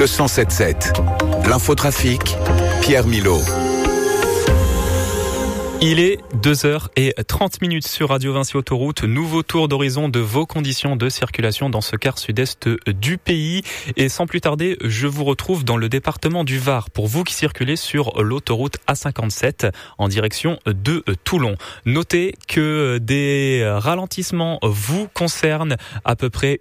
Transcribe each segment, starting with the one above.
le 107.7. L'infotrafic, Pierre Milot. Il est 2h30 sur Radio Vinci Autoroute. Nouveau tour d'horizon de vos conditions de circulation dans ce quart sud-est du pays. Et sans plus tarder, je vous retrouve dans le département du Var pour vous qui circulez sur l'autoroute A57 en direction de Toulon. Notez que des ralentissements vous concernent à peu près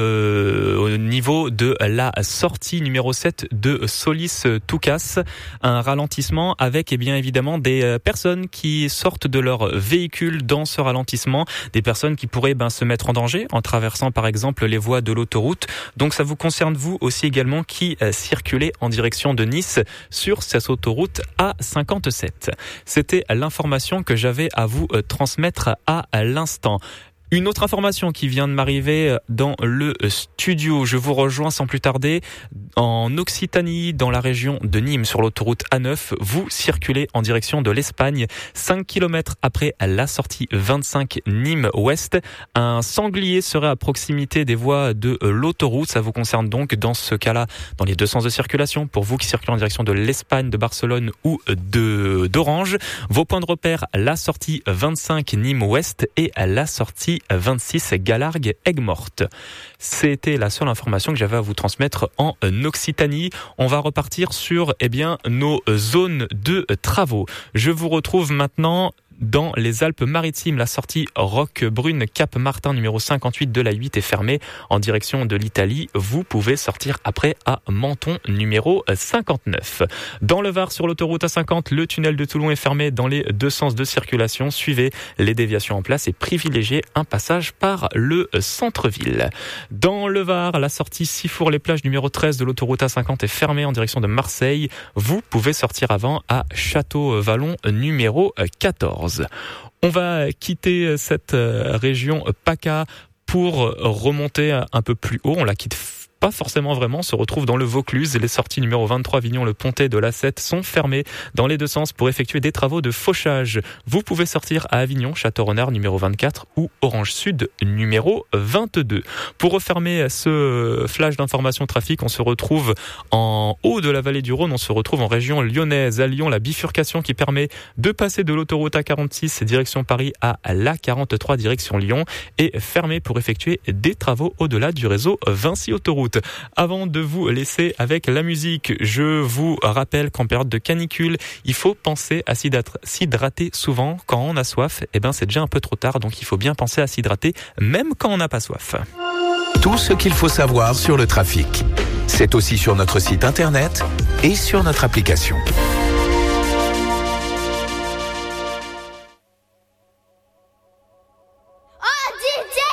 au niveau de la sortie numéro 7 de Solis-Toucas. Un ralentissement avec bien évidemment des personnes qui sortent de leur véhicule dans ce ralentissement, des personnes qui pourraient se mettre en danger en traversant par exemple les voies de l'autoroute. Donc ça vous concerne vous aussi également qui circulez en direction de Nice sur cette autoroute A57. C'était l'information que j'avais à vous transmettre à l'instant. Une autre information qui vient de m'arriver dans le studio. Je vous rejoins sans plus tarder en Occitanie, dans la région de Nîmes, sur l'autoroute A9. Vous circulez en direction de l'Espagne, 5 km après la sortie 25 Nîmes-Ouest. Un sanglier serait à proximité des voies de l'autoroute. Ça vous concerne donc dans ce cas-là, dans les deux sens de circulation, pour vous qui circulez en direction de l'Espagne, de Barcelone ou d'Orange. Vos points de repère, la sortie 25 Nîmes-Ouest et la sortie 26 Galargues-Aigues-Mortes. C'était la seule information que j'avais à vous transmettre en Occitanie. On va repartir sur nos zones de travaux. Je vous retrouve maintenant dans les Alpes-Maritimes. La sortie Roquebrune-Cap-Martin numéro 58 de la 8 est fermée en direction de l'Italie. Vous pouvez sortir après à Menton numéro 59. Dans le Var, sur l'autoroute A50, le tunnel de Toulon est fermé dans les deux sens de circulation. Suivez les déviations en place et privilégiez un passage par le centre-ville. Dans le Var, la sortie Sifour-les-Plages numéro 13 de l'autoroute A50 est fermée en direction de Marseille. Vous pouvez sortir avant à Château-Vallon numéro 14. On va quitter cette région PACA pour remonter un peu plus haut. On la quitte pas forcément vraiment, on se retrouve dans le Vaucluse. Les sorties numéro 23 Avignon-le-Pontet de l'A7 sont fermées dans les deux sens pour effectuer des travaux de fauchage. Vous pouvez sortir à Avignon, Château-Renard numéro 24 ou Orange Sud numéro 22. Pour refermer ce flash d'information trafic, on se retrouve en haut de la vallée du Rhône, on se retrouve en région lyonnaise. À Lyon, la bifurcation qui permet de passer de l'autoroute A46 direction Paris à l'A43 direction Lyon est fermée pour effectuer des travaux au-delà du réseau Vinci Autoroute. Avant de vous laisser avec la musique, je vous rappelle qu'en période de canicule, il faut penser à s'hydrater souvent. Quand on a soif, c'est déjà un peu trop tard, donc il faut bien penser à s'hydrater même quand on n'a pas soif. Tout ce qu'il faut savoir sur le trafic, c'est aussi sur notre site internet et sur notre application.